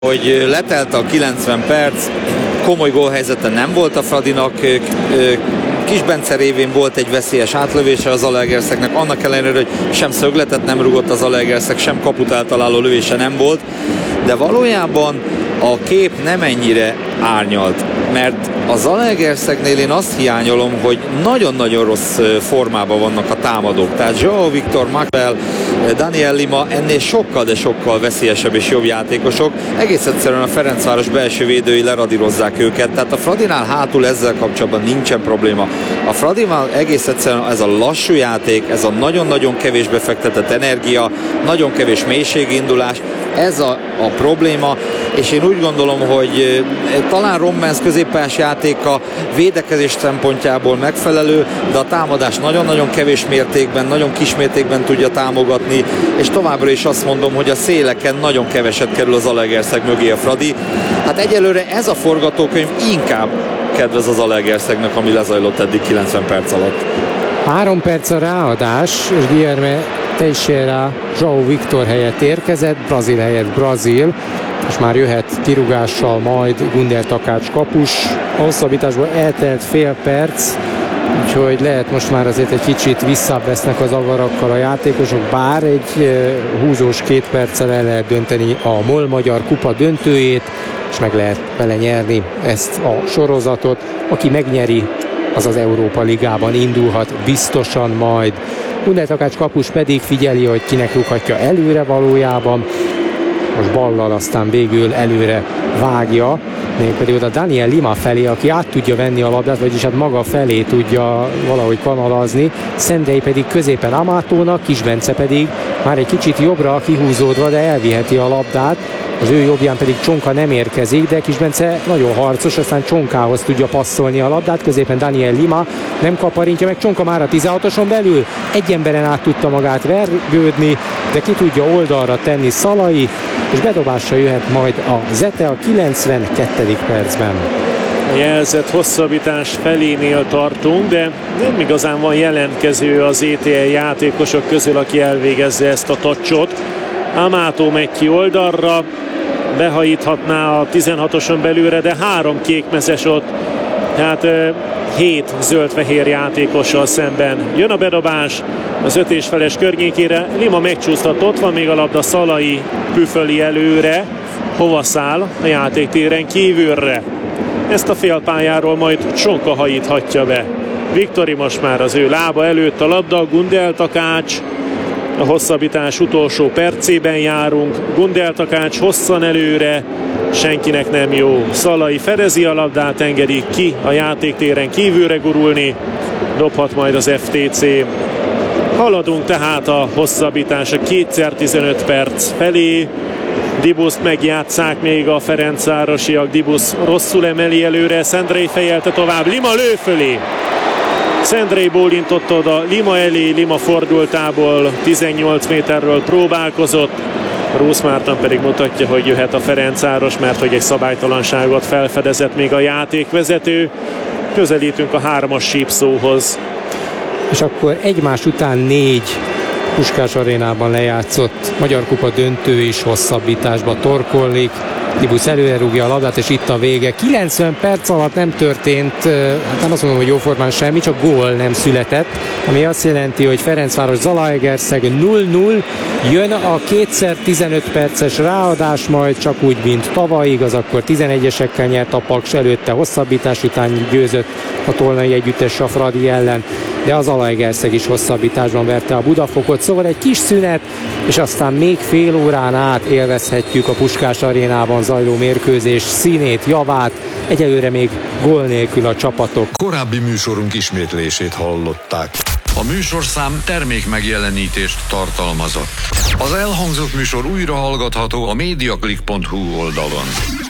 Hogy letelt a 90 perc, komoly gólhelyzete nem volt a Fradinak, Kis Bence révén volt egy veszélyes átlövése az Zalaegerszegnek, annak ellenére, hogy sem szögletet nem rugott az Zalaegerszeg, sem kaput eltaláló lövése nem volt, de valójában a kép nem ennyire árnyalt, mert a Zalaegerszegnél én azt hiányolom, hogy nagyon-nagyon rossz formában vannak a támadók. Tehát João Victor, Maxwell, Daniel Lima ennél sokkal, de sokkal veszélyesebb és jobb játékosok. Egész egyszerűen a Ferencváros belső védői leradírozzák őket. Tehát a Fradinál hátul ezzel kapcsolatban nincsen probléma. A Fradinál egész egyszerűen ez a lassú játék, ez a nagyon-nagyon kevés befektetett energia, nagyon kevés mélységindulás, ez a probléma, és én úgy gondolom, hogy talán Rommens középpályás játéka védekezés szempontjából megfelelő, de a támadás nagyon-nagyon kevés mértékben, nagyon kis mértékben tudja támogatni, és továbbra is azt mondom, hogy a széleken nagyon keveset kerül az Zalaegerszeg mögé a Fradi. Hát egyelőre ez a forgatókönyv inkább kedvez az Zalaegerszegnek, ami lezajlott eddig 90 perc alatt. 3 perc a ráadás, és Guilherme Teixeira João Victor helyett érkezett, Brazil helyett Brazil, és már jöhet kirúgással majd Gundel Takács kapus. A hosszabbításból eltelt fél perc, úgyhogy lehet most már azért egy kicsit visszább vesznek az agarakkal a játékosok, bár egy húzós 2 perccel el lehet dönteni a MOL Magyar Kupa döntőjét, és meg lehet vele nyerni ezt a sorozatot. Aki megnyeri, az az Európa Ligában indulhat biztosan majd. Gundel Takács kapus pedig figyeli, hogy kinek rúghatja előre valójában. Most ballal aztán végül előre vágja, mégpedig oda Daniel Lima felé, aki át tudja venni a labdát, vagyis hát maga felé tudja valahogy kanalazni. Szendrei pedig középen Amatónak, Kis Bence pedig már egy kicsit jobbra kihúzódva, de elviheti a labdát. Az ő jobbján pedig Csonka nem érkezik, de Kis Bence nagyon harcos, aztán Csonkához tudja passzolni a labdát. Középen Daniel Lima nem kaparintja meg, Csonka már a 16-oson belül egy emberen át tudta magát vergődni, de ki tudja oldalra tenni Szalai, és bedobásra jöhet majd a Zete a 92. percben. A jelzett hosszabbítás felénél tartunk, de nem igazán van jelentkező az ETL játékosok közül, aki elvégezze ezt a touchot. Amato megy ki oldalra, behajíthatná a 16-oson belőle, de 3 kékmezes ott, tehát 7 zöld-fehér játékossal szemben. Jön a bedobás az 5,5-es környékére, Lima megcsúsztat, ott van még a labda, Szalai püföli előre, hova száll a játéktéren kívülre. Ezt a félpályáról majd Csonka hajíthatja be. Viktori most már az ő lába előtt a labda, Gundel Takács. A hosszabbítás utolsó percében járunk. Gundel Takács hosszan előre, senkinek nem jó. Szalai fedezi a labdát, engedi ki a játéktéren kívülre gurulni. Dobhat majd az FTC. Haladunk tehát a hosszabbítás a 2x15 perc felé. Dibuszt megjátsszák még a ferencvárosiak. Dibusz rosszul emeli előre, Szendrei fejelte tovább, Lima lő fölé. Szendrei bólintott oda Lima elé, Lima fordultából 18 méterről próbálkozott. Rusz Márton pedig mutatja, hogy jöhet a Ferencváros, mert hogy egy szabálytalanságot felfedezett még a játékvezető. Közelítünk a 3-as sípszóhoz. És akkor egymás után 4 Puskás Arénában lejátszott Magyar Kupa döntő is hosszabbításba torkollik. Dibusz előre rúgja a labdát, és itt a vége. 90 perc alatt nem történt, hát nem azt mondom, hogy jóformán semmi, csak gól nem született, ami azt jelenti, hogy Ferencváros Zalaegerszeg 0-0, jön a 2x15 perces ráadás, majd csak úgy, mint tavaly, igaz, akkor 11-esekkel nyert a Paks, előtte hosszabbítás után győzött a Tolnai együttes a Fradi ellen, de az Zalaegerszeg is hosszabbításban verte a Budafokot, szóval egy kis szünet, és aztán még fél órán át élvezhetjük a Puskás Arénában zajló mérkőzés színét, javát, egyelőre még gól nélkül a csapatok. Korábbi műsorunk ismétlését hallották. A műsorszám termék megjelenítést tartalmazott. Az elhangzott műsor újra hallgatható a mediaclick.hu oldalon.